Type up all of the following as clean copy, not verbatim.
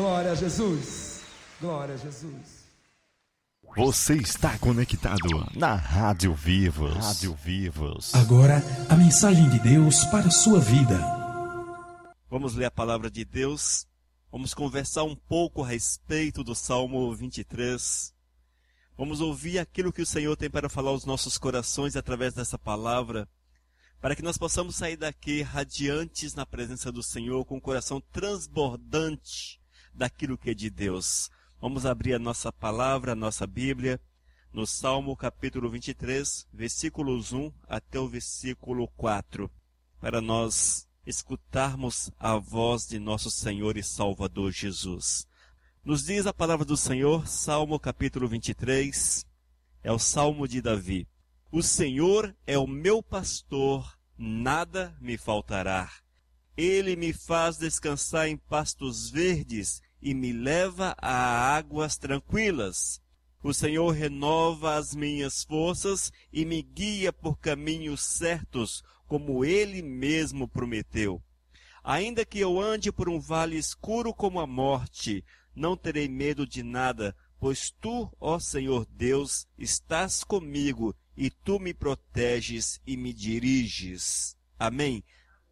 Glória a Jesus. Glória a Jesus. Você está conectado na Rádio Vivos. Rádio Vivos. Agora, a mensagem de Deus para a sua vida. Vamos ler a palavra de Deus. Vamos conversar um pouco a respeito do Salmo 23. Vamos ouvir aquilo que o Senhor tem para falar aos nossos corações através dessa palavra, para que nós possamos sair daqui radiantes na presença do Senhor, com o coração transbordante daquilo que é de Deus. Vamos abrir a nossa palavra, a nossa Bíblia, no Salmo capítulo 23, versículos 1 até o versículo 4, para nós escutarmos a voz de nosso Senhor e Salvador Jesus. Nos diz a palavra do Senhor, Salmo capítulo 23, é o Salmo de Davi. O Senhor é o meu pastor, nada me faltará. Ele me faz descansar em pastos verdes e me leva a águas tranquilas. O Senhor renova as minhas forças e me guia por caminhos certos, como Ele mesmo prometeu. Ainda que eu ande por um vale escuro como a morte, não terei medo de nada, pois Tu, ó Senhor Deus, estás comigo e Tu me proteges e me diriges. Amém.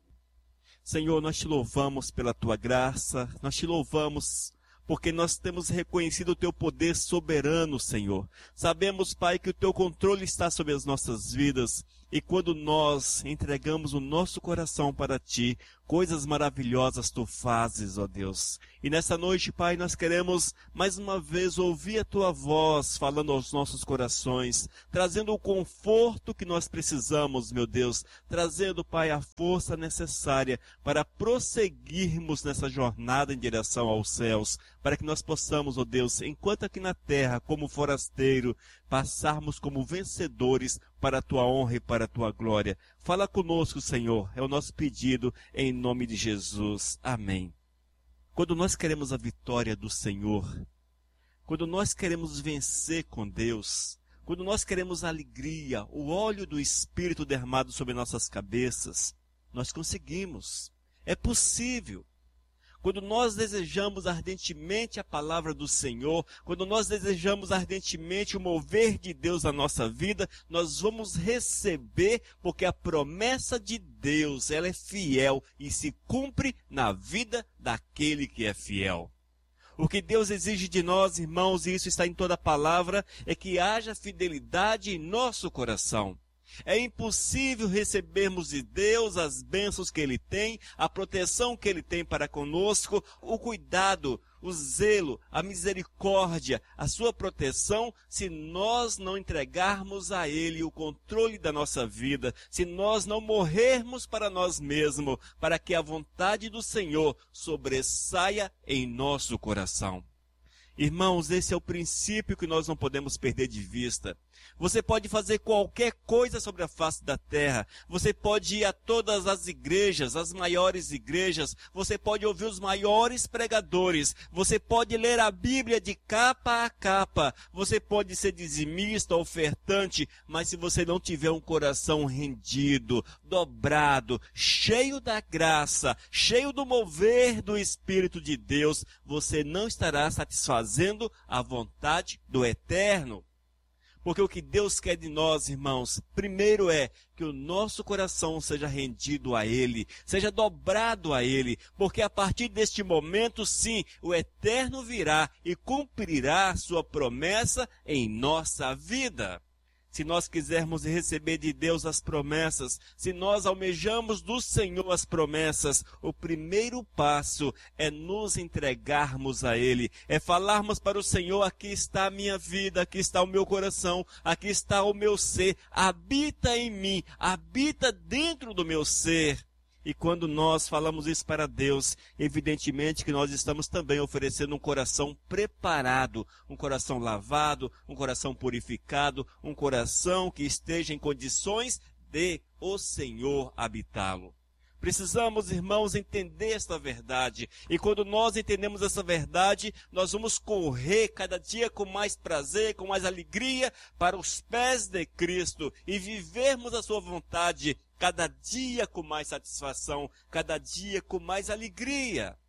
Senhor, nós te louvamos pela Tua graça, nós te louvamos porque nós temos reconhecido o Teu poder soberano, Senhor. Sabemos, Pai, que o Teu controle está sobre as nossas vidas, e quando nós entregamos o nosso coração para Ti, coisas maravilhosas Tu fazes, ó Deus. E nessa noite, Pai, nós queremos mais uma vez ouvir a Tua voz falando aos nossos corações, trazendo o conforto que nós precisamos, meu Deus, trazendo, Pai, a força necessária para prosseguirmos nessa jornada em direção aos céus, para que nós possamos, ó Deus, enquanto aqui na terra, como forasteiro, passarmos como vencedores para a Tua honra e para a Tua glória. Fala conosco, Senhor, é o nosso pedido em nome de Jesus. Amém. Quando nós queremos a vitória do Senhor, quando nós queremos vencer com Deus, quando nós queremos a alegria, o óleo do Espírito derramado sobre nossas cabeças, nós conseguimos. É possível. Quando nós desejamos ardentemente a palavra do Senhor, quando nós desejamos ardentemente o mover de Deus na nossa vida, nós vamos receber, porque a promessa de Deus, ela é fiel e se cumpre na vida daquele que é fiel. O que Deus exige de nós, irmãos, e isso está em toda a palavra, é que haja fidelidade em nosso coração. É impossível recebermos de Deus as bênçãos que Ele tem, a proteção que Ele tem para conosco, o cuidado, o zelo, a misericórdia, a sua proteção, se nós não entregarmos a Ele o controle da nossa vida, se nós não morrermos para nós mesmos, para que a vontade do Senhor sobressaia em nosso coração. Irmãos, esse é o princípio que nós não podemos perder de vista. Você pode fazer qualquer coisa sobre a face da terra. Você pode ir a todas as igrejas, as maiores igrejas. Você pode ouvir os maiores pregadores. Você pode ler a Bíblia de capa a capa. Você pode ser dizimista, ofertante, mas se você não tiver um coração rendido, dobrado, cheio da graça, cheio do mover do Espírito de Deus, você não estará satisfazendo a vontade do Eterno. Porque o que Deus quer de nós, irmãos, primeiro é que o nosso coração seja rendido a Ele, seja dobrado a Ele, porque a partir deste momento, sim, o Eterno virá e cumprirá a sua promessa em nossa vida. Se nós quisermos receber de Deus as promessas, se nós almejamos do Senhor as promessas, o primeiro passo é nos entregarmos a Ele, é falarmos para o Senhor: aqui está a minha vida, aqui está o meu coração, aqui está o meu ser, habita em mim, habita dentro do meu ser. E quando nós falamos isso para Deus, evidentemente que nós estamos também oferecendo um coração preparado, um coração lavado, um coração purificado, um coração que esteja em condições de o Senhor habitá-lo. Precisamos, irmãos, entender esta verdade. E quando nós entendemos essa verdade, nós vamos correr cada dia com mais prazer, com mais alegria para os pés de Cristo e vivermos a sua vontade cada dia com mais satisfação, cada dia com mais alegria.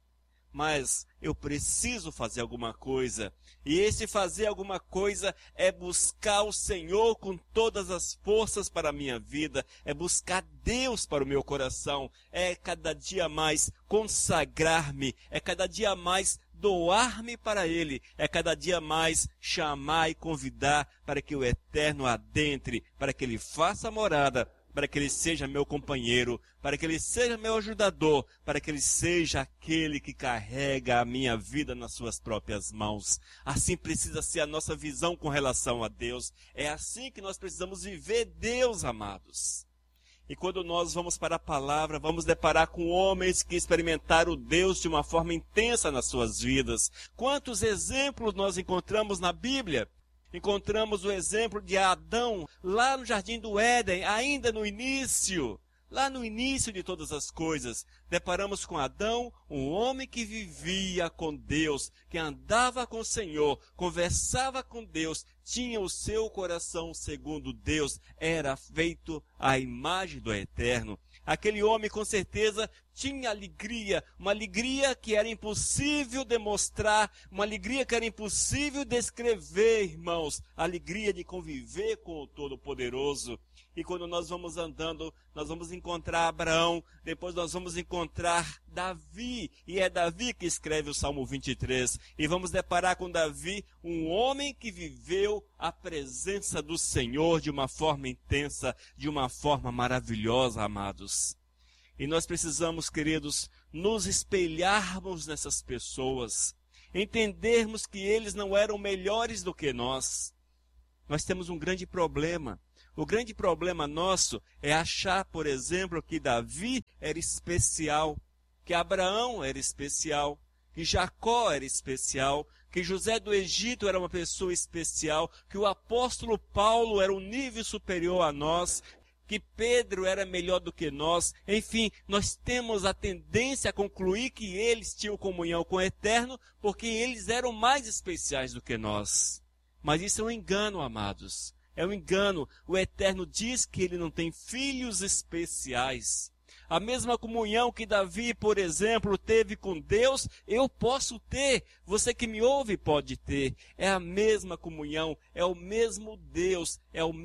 mas eu preciso fazer alguma coisa. E esse fazer alguma coisa é buscar o Senhor com todas as forças para a minha vida, é buscar Deus para o meu coração, é cada dia mais consagrar-me, é cada dia mais doar-me para Ele, é cada dia mais chamar e convidar para que o Eterno adentre, para que Ele faça morada, para que Ele seja meu companheiro, para que Ele seja meu ajudador, para que Ele seja aquele que carrega a minha vida nas suas próprias mãos. Assim precisa ser a nossa visão com relação a Deus. É assim que nós precisamos viver Deus, amados. E quando nós vamos para a palavra, vamos deparar com homens que experimentaram Deus de uma forma intensa nas suas vidas. Quantos exemplos nós encontramos na Bíblia? Encontramos o exemplo de Adão, lá no Jardim do Éden, ainda no início. Lá no início de todas as coisas, deparamos com Adão, um homem que vivia com Deus, que andava com o Senhor, conversava com Deus, tinha o seu coração segundo Deus, era feito à imagem do Eterno. Aquele homem com certeza tinha alegria, uma alegria que era impossível demonstrar, uma alegria que era impossível descrever, irmãos, a alegria de conviver com o Todo-Poderoso. E quando nós vamos andando, nós vamos encontrar Abraão, depois nós vamos encontrar Davi, e é Davi que escreve o Salmo 23, e vamos deparar com Davi, um homem que viveu a presença do Senhor de uma forma intensa, de uma forma maravilhosa, amados. E nós precisamos, queridos, nos espelharmos nessas pessoas, entendermos que eles não eram melhores do que nós. Nós temos um grande problema. O grande problema nosso é achar, por exemplo, que Davi era especial, que Abraão era especial, que Jacó era especial, que José do Egito era uma pessoa especial, que o apóstolo Paulo era um nível superior a nós, que Pedro era melhor do que nós. Enfim, nós temos a tendência a concluir que eles tinham comunhão com o Eterno porque eles eram mais especiais do que nós. Mas isso é um engano, amados. É um engano. O Eterno diz que ele não tem filhos especiais. A mesma comunhão que Davi, por exemplo, teve com Deus, eu posso ter. Você que me ouve pode ter. É a mesma comunhão, é o mesmo Deus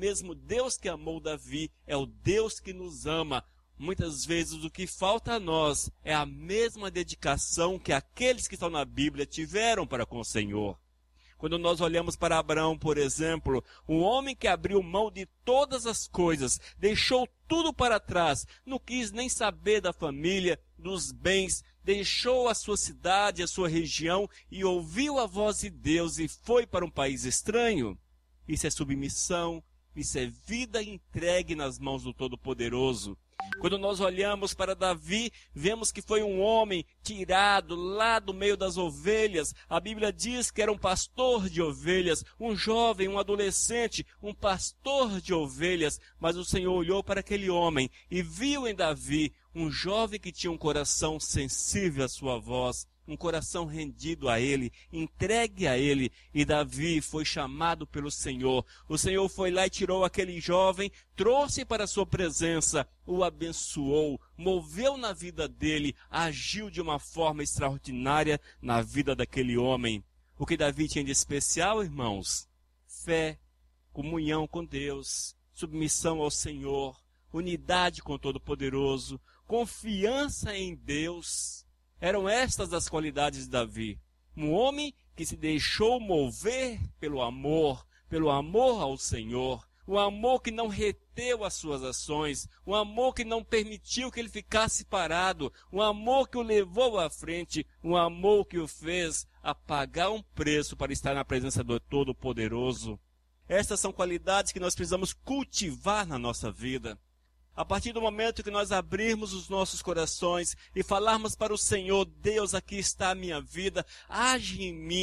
que amou Davi, é o Deus que nos ama. Muitas vezes o que falta a nós é a mesma dedicação que aqueles que estão na Bíblia tiveram para com o Senhor. Quando nós olhamos para Abraão, por exemplo, um homem que abriu mão de todas as coisas, deixou tudo para trás, não quis nem saber da família, dos bens, deixou a sua cidade, a sua região e ouviu a voz de Deus e foi para um país estranho. Isso é submissão, isso é vida entregue nas mãos do Todo-Poderoso. Quando nós olhamos para Davi, vemos que foi um homem tirado lá do meio das ovelhas. A Bíblia diz que era um pastor de ovelhas, um jovem, um adolescente, um pastor de ovelhas. Mas o Senhor olhou para aquele homem e viu em Davi um jovem que tinha um coração sensível à sua voz, um coração rendido a Ele, entregue a Ele. E Davi foi chamado pelo Senhor. O Senhor foi lá e tirou aquele jovem, trouxe para a sua presença, o abençoou, moveu na vida dele, agiu de uma forma extraordinária na vida daquele homem. O que Davi tinha de especial, irmãos? Fé, comunhão com Deus, submissão ao Senhor, unidade com o Todo-Poderoso, confiança em Deus. Eram estas as qualidades de Davi. Um homem que se deixou mover pelo amor ao Senhor. Um amor que não reteu as suas ações. Um amor que não permitiu que ele ficasse parado. Um amor que o levou à frente. Um amor que o fez a pagar um preço para estar na presença do Todo-Poderoso. Estas são qualidades que nós precisamos cultivar na nossa vida. A partir do momento que nós abrirmos os nossos corações e falarmos para o Senhor, Deus, aqui está a minha vida, age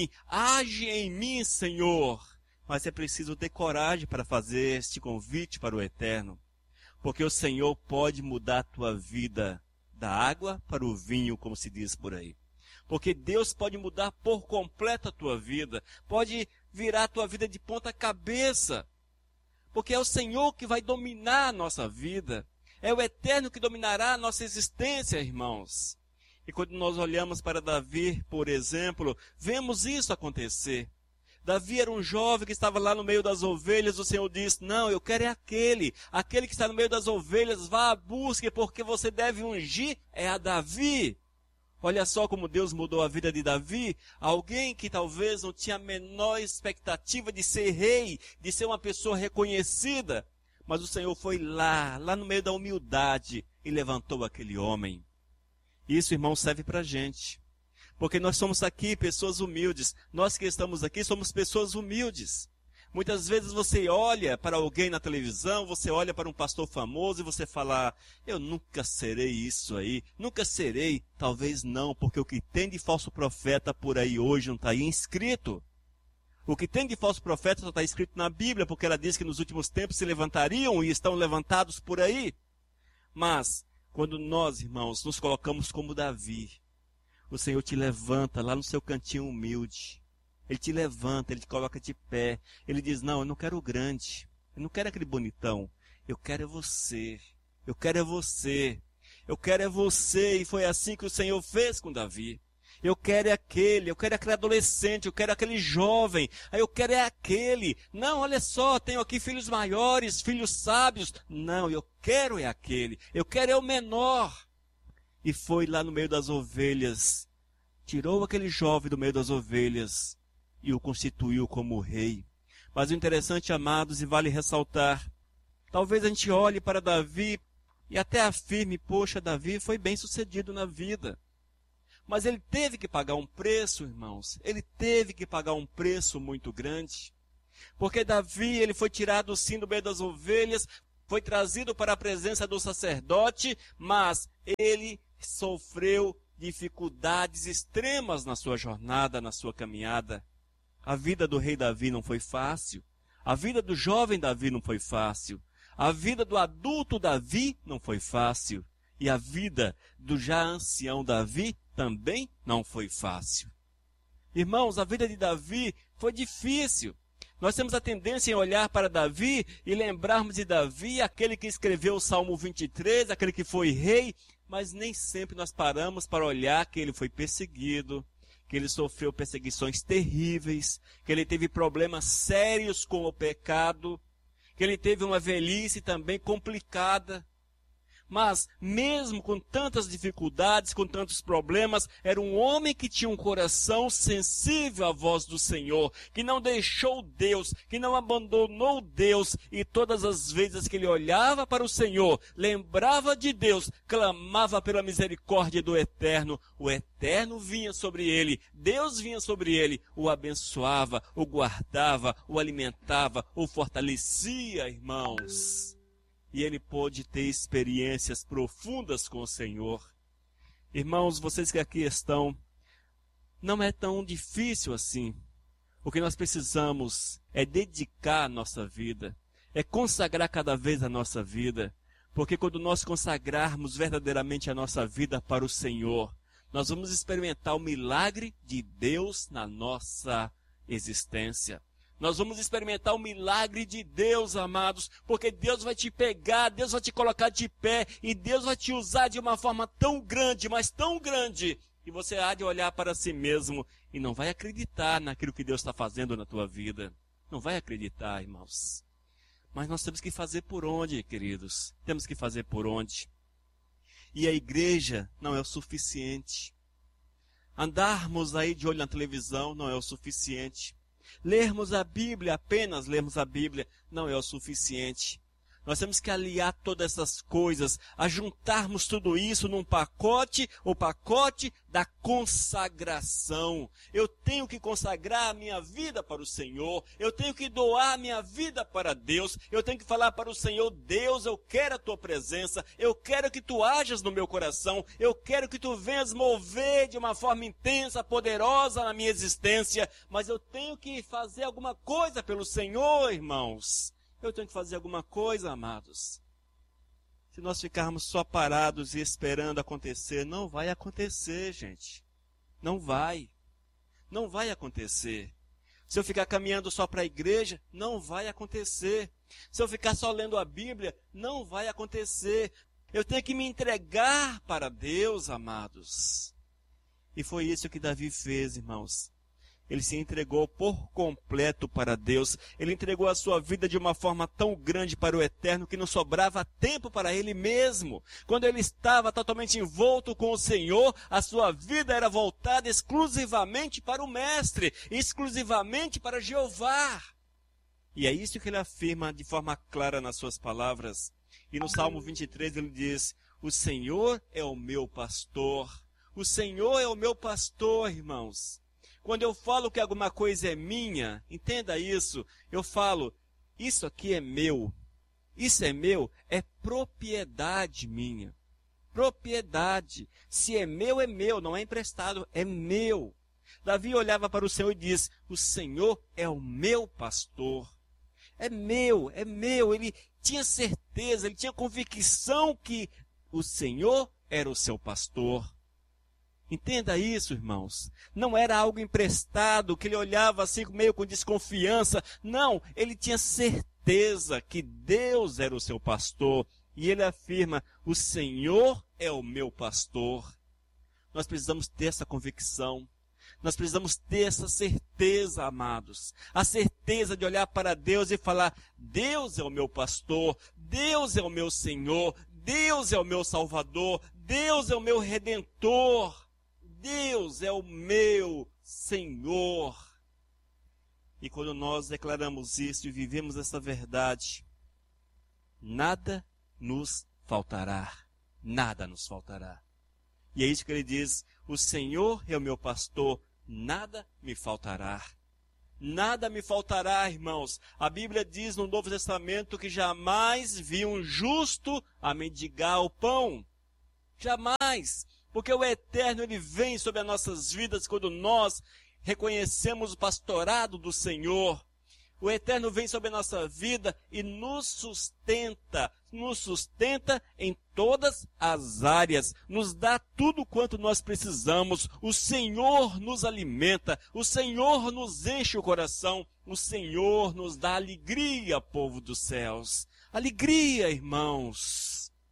em mim, Senhor. Mas é preciso ter coragem para fazer este convite para o Eterno, porque o Senhor pode mudar a tua vida da água para o vinho, como se diz por aí. Porque Deus pode mudar por completo a tua vida, pode virar a tua vida de ponta cabeça. Porque é o Senhor que vai dominar a nossa vida. É o Eterno que dominará a nossa existência, irmãos. E quando nós olhamos para Davi, por exemplo, vemos isso acontecer. Davi era um jovem que estava lá no meio das ovelhas, o Senhor disse, não, eu quero é aquele que está no meio das ovelhas, vá à busca, porque você deve ungir é a Davi. Olha só como Deus mudou a vida de Davi, alguém que talvez não tinha a menor expectativa de ser rei, de ser uma pessoa reconhecida, mas o Senhor foi lá no meio da humildade e levantou aquele homem. Isso, irmão, serve para a gente. Porque nós somos aqui pessoas humildes. Nós que estamos aqui somos pessoas humildes. Muitas vezes você olha para alguém na televisão, você olha para um pastor famoso e você fala, eu nunca serei isso aí, nunca serei. Talvez não, porque o que tem de falso profeta por aí hoje não está aí inscrito. O que tem de falso profeta só está escrito na Bíblia, porque ela diz que nos últimos tempos se levantariam e estão levantados por aí. Mas, quando nós, irmãos, nos colocamos como Davi, o Senhor te levanta lá no seu cantinho humilde. Ele te levanta, Ele te coloca de pé. Ele diz, não, eu não quero o grande. Eu não quero aquele bonitão. Eu quero é você. Eu quero é você. Eu quero é você. E foi assim que o Senhor fez com Davi. Eu quero é aquele adolescente, eu quero aquele jovem. Eu quero é aquele. Não, olha só, tenho aqui filhos maiores, filhos sábios. Não, eu quero é aquele. Eu quero é o menor. E foi lá no meio das ovelhas, tirou aquele jovem do meio das ovelhas e o constituiu como rei. Mas o interessante, amados, e vale ressaltar, talvez a gente olhe para Davi e até afirme, poxa, Davi foi bem sucedido na vida. Mas ele teve que pagar um preço, irmãos, ele teve que pagar um preço muito grande. Porque Davi, ele foi tirado sim do meio das ovelhas, foi trazido para a presença do sacerdote, mas ele sofreu dificuldades extremas na sua jornada, na sua caminhada. A vida do rei Davi não foi fácil. A vida do jovem Davi não foi fácil. A vida do adulto Davi não foi fácil. E a vida do já ancião Davi também não foi fácil. Irmãos, a vida de Davi foi difícil. Nós temos a tendência em olhar para Davi e lembrarmos de Davi, aquele que escreveu o Salmo 23, aquele que foi rei, mas nem sempre nós paramos para olhar que ele foi perseguido, que ele sofreu perseguições terríveis, que ele teve problemas sérios com o pecado, que ele teve uma velhice também complicada. Mas, mesmo com tantas dificuldades, com tantos problemas, era um homem que tinha um coração sensível à voz do Senhor, que não deixou Deus, que não abandonou Deus, e todas as vezes que ele olhava para o Senhor, lembrava de Deus, clamava pela misericórdia do Eterno, o Eterno vinha sobre ele, Deus vinha sobre ele, o abençoava, o guardava, o alimentava, o fortalecia, irmãos. E ele pôde ter experiências profundas com o Senhor. Irmãos, vocês que aqui estão, não é tão difícil assim. O que nós precisamos é dedicar a nossa vida, é consagrar cada vez a nossa vida. Porque quando nós consagrarmos verdadeiramente a nossa vida para o Senhor, nós vamos experimentar o milagre de Deus na nossa existência. Nós vamos experimentar o milagre de Deus, amados, porque Deus vai te pegar, Deus vai te colocar de pé, e Deus vai te usar de uma forma tão grande, mas tão grande, que você há de olhar para si mesmo e não vai acreditar naquilo que Deus está fazendo na tua vida. Não vai acreditar, irmãos. Mas nós temos que fazer por onde, queridos? Temos que fazer por onde? E a igreja não é o suficiente. Andarmos aí de olho na televisão não é o suficiente. Lermos a Bíblia, apenas lermos a Bíblia, não é o suficiente. Nós temos que aliar todas essas coisas, a juntarmos tudo isso num pacote, o pacote da consagração. Eu tenho que consagrar a minha vida para o Senhor, eu tenho que doar a minha vida para Deus, eu tenho que falar para o Senhor, Deus, eu quero a tua presença, eu quero que tu hajas no meu coração, eu quero que tu venhas mover de uma forma intensa, poderosa na minha existência, mas eu tenho que fazer alguma coisa pelo Senhor, irmãos. Eu tenho que fazer alguma coisa, amados. Se nós ficarmos só parados e esperando acontecer, não vai acontecer, gente. Não vai. Não vai acontecer. Se eu ficar caminhando só para a igreja, não vai acontecer. Se eu ficar só lendo a Bíblia, não vai acontecer. Eu tenho que me entregar para Deus, amados. E foi isso que Davi fez, irmãos. Ele se entregou por completo para Deus. Ele entregou a sua vida de uma forma tão grande para o Eterno que não sobrava tempo para ele mesmo. Quando ele estava totalmente envolto com o Senhor, a sua vida era voltada exclusivamente para o Mestre, exclusivamente para Jeová. E é isso que ele afirma de forma clara nas suas palavras. E no Salmo 23 ele diz: o Senhor é o meu pastor. O Senhor é o meu pastor, irmãos. Quando eu falo que alguma coisa é minha, entenda isso, eu falo, isso aqui é meu. Isso é meu, é propriedade minha. Propriedade. Se é meu, não é emprestado, é meu. Davi olhava para o Senhor e diz: o Senhor é o meu pastor. É meu, é meu. Ele tinha certeza, ele tinha convicção que o Senhor era o seu pastor. Entenda isso, irmãos. Não era algo emprestado, que ele olhava assim meio com desconfiança. Não, ele tinha certeza que Deus era o seu pastor. E ele afirma: o Senhor é o meu pastor. Nós precisamos ter essa convicção. Nós precisamos ter essa certeza, amados. A certeza de olhar para Deus e falar: Deus é o meu pastor, Deus é o meu Senhor, Deus é o meu Salvador, Deus é o meu Redentor. Deus é o meu Senhor. E quando nós declaramos isso e vivemos essa verdade, nada nos faltará. Nada nos faltará. E é isso que ele diz: o Senhor é o meu pastor, nada me faltará. Nada me faltará, irmãos. A Bíblia diz no Novo Testamento que jamais vi um justo a mendigar o pão. Jamais. Porque o Eterno, ele vem sobre as nossas vidas quando nós reconhecemos o pastorado do Senhor. O Eterno vem sobre a nossa vida e nos sustenta em todas as áreas, nos dá tudo quanto nós precisamos. O Senhor nos alimenta, o Senhor nos enche o coração, o Senhor nos dá alegria, povo dos céus. Alegria, irmãos.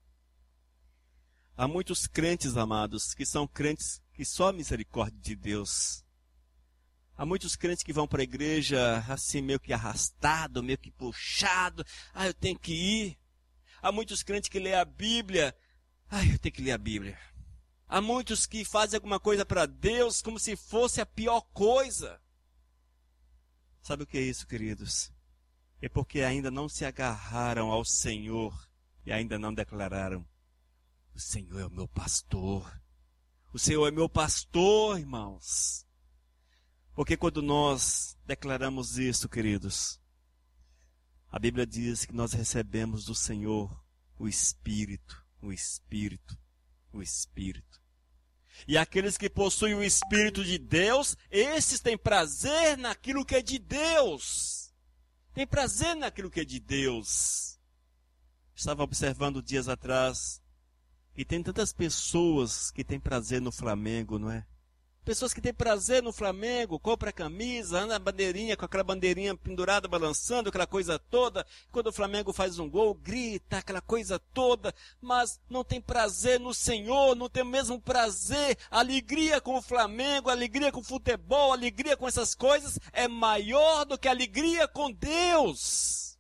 Há muitos crentes, amados, que são crentes que só a misericórdia de Deus. Há muitos crentes que vão para a igreja assim meio que arrastado, meio que puxado. Eu tenho que ir. Há muitos crentes que lêem a Bíblia. Eu tenho que ler a Bíblia. Há muitos que fazem alguma coisa para Deus como se fosse a pior coisa. Sabe o que é isso, queridos? É porque ainda não se agarraram ao Senhor e ainda não declararam: o Senhor é o meu pastor. O Senhor é meu pastor, irmãos. Porque quando nós declaramos isso, queridos, a Bíblia diz que nós recebemos do Senhor o Espírito, o Espírito, o Espírito. E aqueles que possuem o Espírito de Deus, esses têm prazer naquilo que é de Deus. Tem prazer naquilo que é de Deus. Estava observando dias atrás, e tem tantas pessoas que têm prazer no Flamengo, não é? Pessoas que têm prazer no Flamengo, compra camisa, anda na bandeirinha, com aquela bandeirinha pendurada, balançando, aquela coisa toda. Quando o Flamengo faz um gol, grita, aquela coisa toda. Mas não tem prazer no Senhor, não tem o mesmo prazer. A alegria com o Flamengo, a alegria com o futebol, a alegria com essas coisas é maior do que a alegria com Deus.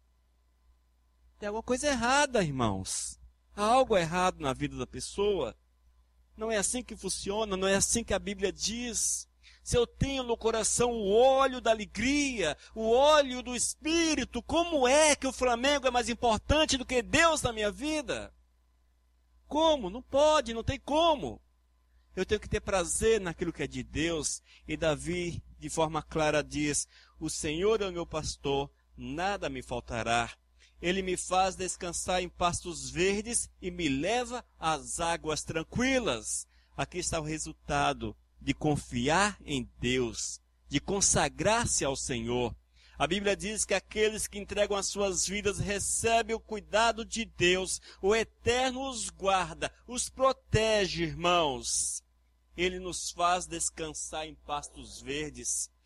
Tem alguma coisa errada, irmãos. Há algo errado na vida da pessoa. Não é assim que funciona, não é assim que a Bíblia diz. Se eu tenho no coração o óleo da alegria, o óleo do Espírito, como é que o Flamengo é mais importante do que Deus na minha vida? Como? Não pode, não tem como. Eu tenho que ter prazer naquilo que é de Deus. E Davi, de forma clara, diz: o Senhor é o meu pastor, nada me faltará. Ele me faz descansar em pastos verdes e me leva às águas tranquilas. Aqui está o resultado de confiar em Deus, de consagrar-se ao Senhor. A Bíblia diz que aqueles que entregam as suas vidas recebem o cuidado de Deus. O Eterno os guarda, os protege, irmãos. Ele nos faz descansar em pastos verdes.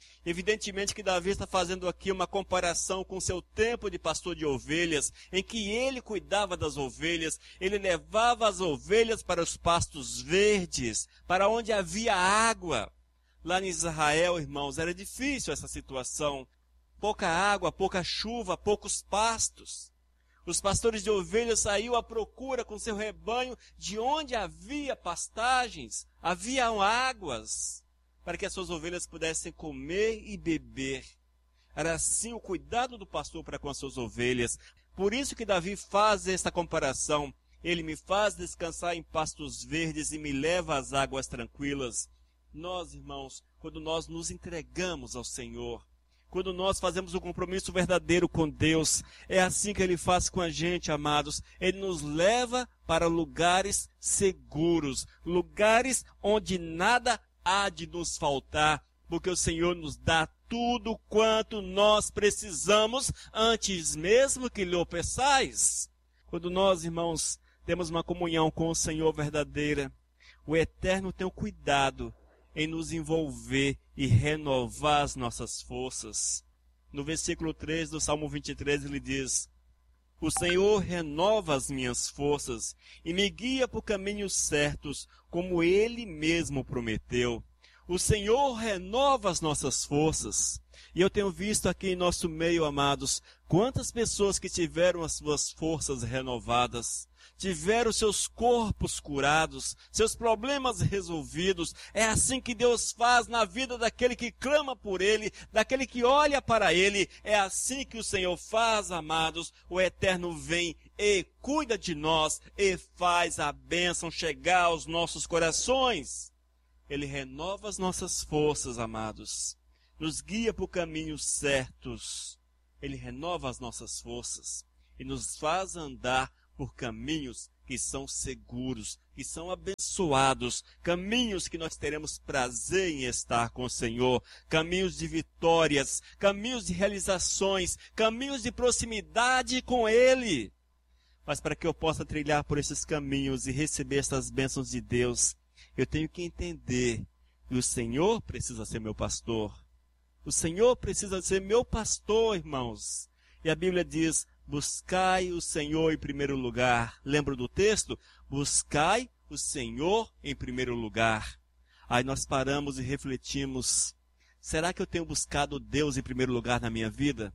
Evidentemente que Davi está fazendo aqui uma comparação com seu tempo de pastor de ovelhas, em que ele cuidava das ovelhas, ele levava as ovelhas para os pastos verdes, para onde havia água. Lá em Israel, irmãos, era difícil essa situação. Pouca água, pouca chuva, poucos pastos. Os pastores de ovelhas saíam à procura com seu rebanho de onde havia pastagens, haviam águas, para que as suas ovelhas pudessem comer e beber. Era assim o cuidado do pastor para com as suas ovelhas. Por isso que Davi faz esta comparação. Ele me faz descansar em pastos verdes e me leva às águas tranquilas. Nós, irmãos, quando nós nos entregamos ao Senhor, quando nós fazemos um compromisso verdadeiro com Deus, é assim que Ele faz com a gente, amados. Ele nos leva para lugares seguros, lugares onde nada há de nos faltar, porque o Senhor nos dá tudo quanto nós precisamos antes mesmo que lhe o peçais. Quando nós, irmãos, temos uma comunhão com o Senhor verdadeira, o Eterno tem o cuidado em nos envolver e renovar as nossas forças. No versículo 3 do Salmo 23 ele diz: O Senhor renova as minhas forças e me guia por caminhos certos, como Ele mesmo prometeu. O Senhor renova as nossas forças. E eu tenho visto aqui em nosso meio, amados, quantas pessoas que tiveram as suas forças renovadas, tiveram seus corpos curados, seus problemas resolvidos. É assim que Deus faz na vida daquele que clama por Ele, daquele que olha para Ele. É assim que o Senhor faz, amados. O Eterno vem e cuida de nós e faz a bênção chegar aos nossos corações. Ele renova as nossas forças, amados. Nos guia por caminhos certos. Ele renova as nossas forças e nos faz andar por caminhos que são seguros, que são abençoados, caminhos que nós teremos prazer em estar com o Senhor, caminhos de vitórias, caminhos de realizações, caminhos de proximidade com Ele. Mas para que eu possa trilhar por esses caminhos e receber essas bênçãos de Deus, eu tenho que entender que o Senhor precisa ser meu pastor. O Senhor precisa ser meu pastor, irmãos. E a Bíblia diz: buscai o Senhor em primeiro lugar. Lembra do texto? Buscai o Senhor em primeiro lugar. Aí nós paramos e refletimos: será que eu tenho buscado Deus em primeiro lugar na minha vida?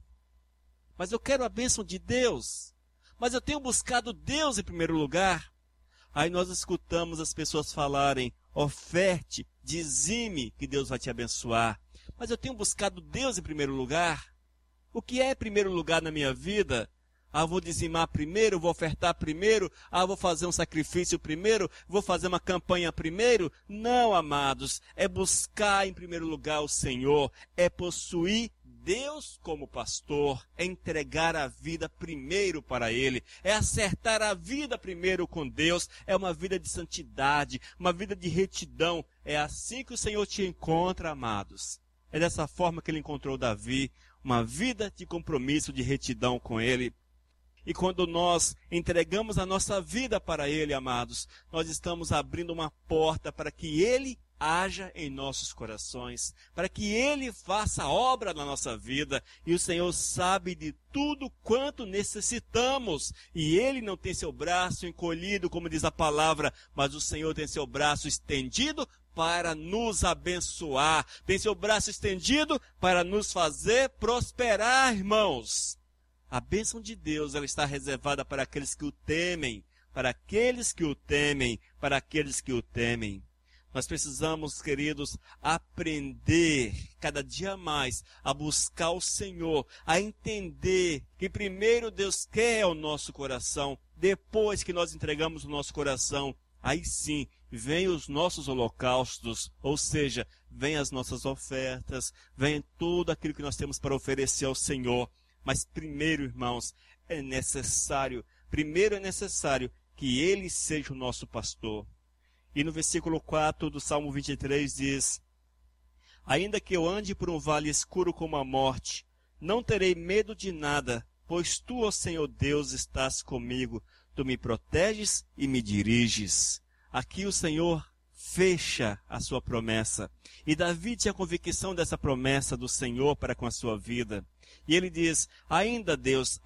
Mas eu quero a bênção de Deus. Mas eu tenho buscado Deus em primeiro lugar? Aí nós escutamos as pessoas falarem: oferte, dizime que Deus vai te abençoar. Mas eu tenho buscado Deus em primeiro lugar? O que é primeiro lugar na minha vida? Vou dizimar primeiro, vou ofertar primeiro, vou fazer um sacrifício primeiro, vou fazer uma campanha primeiro? Não, amados, é buscar em primeiro lugar o Senhor, é possuir Deus como pastor, é entregar a vida primeiro para Ele, é acertar a vida primeiro com Deus, é uma vida de santidade, uma vida de retidão. É assim que o Senhor te encontra, amados. É dessa forma que Ele encontrou Davi, uma vida de compromisso, de retidão com Ele. E quando nós entregamos a nossa vida para Ele, amados, nós estamos abrindo uma porta para que Ele haja em nossos corações, para que Ele faça a obra na nossa vida. E o Senhor sabe de tudo quanto necessitamos. E Ele não tem seu braço encolhido, como diz a palavra, mas o Senhor tem seu braço estendido para nos abençoar. Tem seu braço estendido para nos fazer prosperar, irmãos. A bênção de Deus, ela está reservada para aqueles que o temem, para aqueles que o temem, para aqueles que o temem. Nós precisamos, queridos, aprender cada dia mais a buscar o Senhor, a entender que primeiro Deus quer o nosso coração, depois que nós entregamos o nosso coração, aí sim, vem os nossos holocaustos, ou seja, vem as nossas ofertas, vem tudo aquilo que nós temos para oferecer ao Senhor. Mas primeiro, irmãos, é necessário que Ele seja o nosso pastor. E no versículo 4 do Salmo 23 diz: ainda que eu ande por um vale escuro como a morte, não terei medo de nada, pois Tu, ó Senhor Deus, estás comigo. Tu me proteges e me diriges. Aqui o Senhor fecha a sua promessa. E Davi tinha convicção dessa promessa do Senhor para com a sua vida. E ele diz, ainda Deus,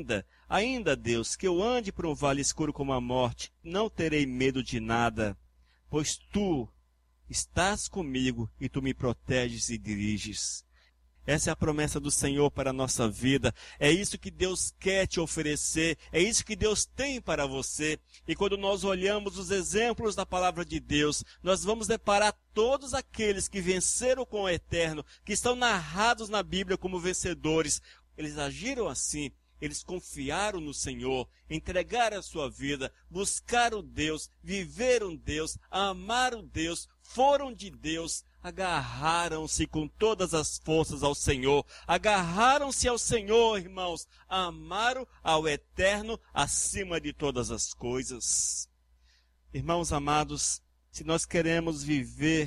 ainda Deus, que eu ande por um vale escuro como a morte, não terei medo de nada, pois tu estás comigo e tu me proteges e diriges. Essa é a promessa do Senhor para a nossa vida. É isso que Deus quer te oferecer. É isso que Deus tem para você. E quando nós olhamos os exemplos da palavra de Deus, nós vamos deparar todos aqueles que venceram com o eterno, que estão narrados na Bíblia como vencedores. Eles agiram assim. Eles confiaram no Senhor, entregaram a sua vida, buscaram Deus, viveram Deus, amaram Deus, foram de Deus, agarraram-se com todas as forças ao Senhor, agarraram-se ao Senhor, irmãos, amaram ao Eterno acima de todas as coisas. Irmãos amados, se nós queremos viver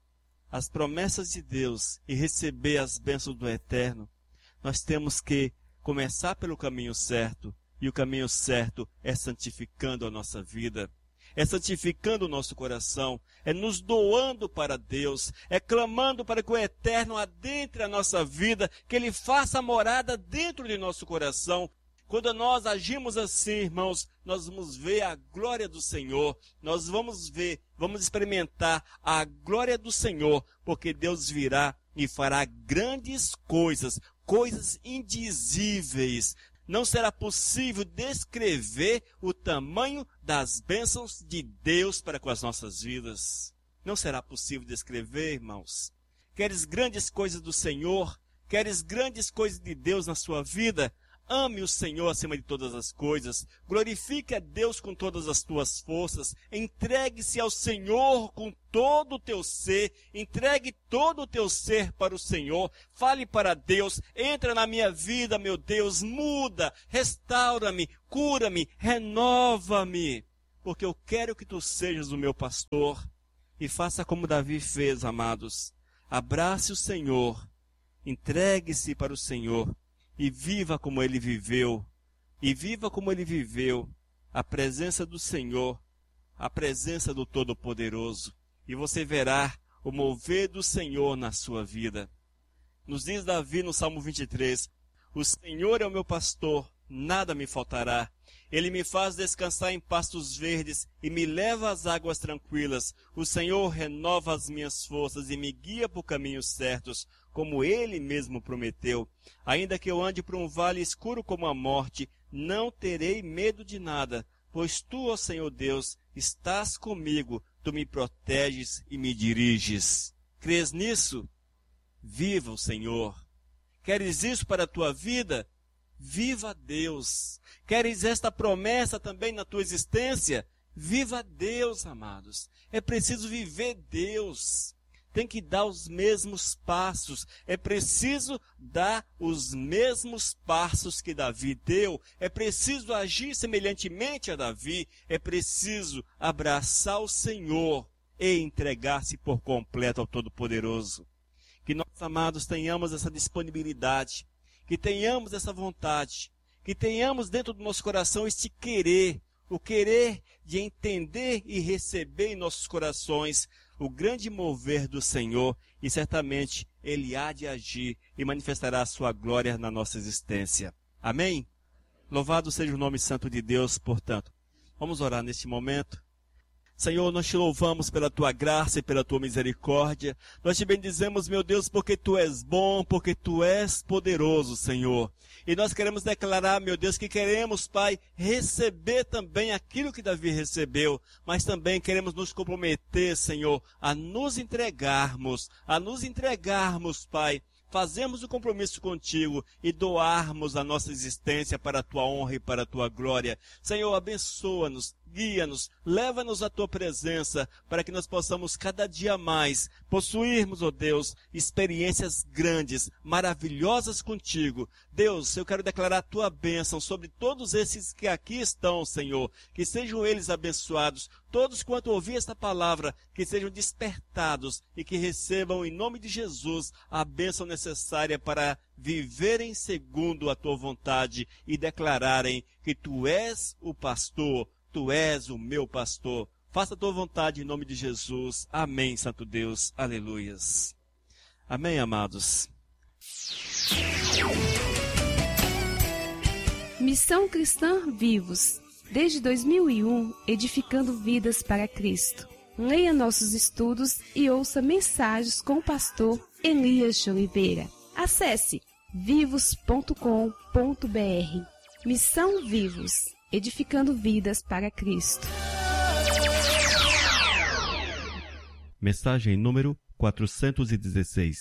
as promessas de Deus e receber as bênçãos do Eterno, nós temos que começar pelo caminho certo, e o caminho certo é santificando a nossa vida, é santificando o nosso coração, é nos doando para Deus, é clamando para que o Eterno adentre a nossa vida, que Ele faça morada dentro de nosso coração. Quando nós agimos assim, irmãos, nós vamos ver a glória do Senhor, nós vamos experimentar a glória do Senhor, porque Deus virá e fará grandes coisas, coisas indizíveis. Não será possível descrever o tamanho das bênçãos de Deus para com as nossas vidas. Não será possível descrever, irmãos. Queres grandes coisas do Senhor? Queres grandes coisas de Deus na sua vida? Ame o Senhor acima de todas as coisas. Glorifique a Deus com todas as tuas forças. Entregue-se ao Senhor com todo o teu ser. Entregue todo o teu ser para o Senhor. Fale para Deus. Entra na minha vida, meu Deus. Muda, restaura-me, cura-me, renova-me. Porque eu quero que tu sejas o meu pastor. E faça como Davi fez, amados. Abrace o Senhor. Entregue-se para o Senhor. E viva como ele viveu, a presença do Senhor, a presença do Todo-Poderoso. E você verá o mover do Senhor na sua vida. Nos diz Davi no Salmo 23, o Senhor é o meu pastor, nada me faltará. Ele me faz descansar em pastos verdes e me leva às águas tranquilas. O Senhor renova as minhas forças e me guia por caminhos certos, como Ele mesmo prometeu. Ainda que eu ande por um vale escuro como a morte, não terei medo de nada, pois Tu, ó Senhor Deus, estás comigo, Tu me proteges e me diriges. Crês nisso? Viva o Senhor. Queres isso para a tua vida? Viva a Deus. Queres esta promessa também na tua existência? Viva a Deus, amados. É preciso viver Deus. Tem que dar os mesmos passos. É preciso dar os mesmos passos que Davi deu. É preciso agir semelhantemente a Davi. É preciso abraçar o Senhor e entregar-se por completo ao Todo-Poderoso. Que nós, amados, tenhamos essa disponibilidade, que tenhamos essa vontade, que tenhamos dentro do nosso coração este querer, o querer de entender e receber em nossos corações o grande mover do Senhor, e certamente Ele há de agir e manifestará a sua glória na nossa existência. Amém? Louvado seja o nome santo de Deus, portanto. Vamos orar neste momento. Senhor, nós te louvamos pela tua graça e pela tua misericórdia. Nós te bendizemos, meu Deus, porque tu és bom, porque tu és poderoso, Senhor. E nós queremos declarar, meu Deus, que queremos, Pai, receber também aquilo que Davi recebeu, mas também queremos nos comprometer, Senhor, a nos entregarmos, Pai, fazermos o compromisso contigo e doarmos a nossa existência para a tua honra e para a tua glória. Senhor, abençoa-nos, guia-nos, leva-nos à tua presença, para que nós possamos cada dia mais possuirmos, ó Deus, experiências grandes, maravilhosas contigo. Deus, eu quero declarar a tua bênção sobre todos esses que aqui estão, Senhor, que sejam eles abençoados, todos quanto ouvir esta palavra, que sejam despertados e que recebam em nome de Jesus a bênção necessária para viverem segundo a tua vontade e declararem que tu és o pastor, tu és o meu pastor. Faça a tua vontade em nome de Jesus. Amém, Santo Deus. Aleluias. Amém, amados. Missão Cristã Vivos. Desde 2001, edificando vidas para Cristo. Leia nossos estudos e ouça mensagens com o pastor Elias de Oliveira. Acesse vivos.com.br. Missão Vivos, edificando vidas para Cristo. Mensagem número 416.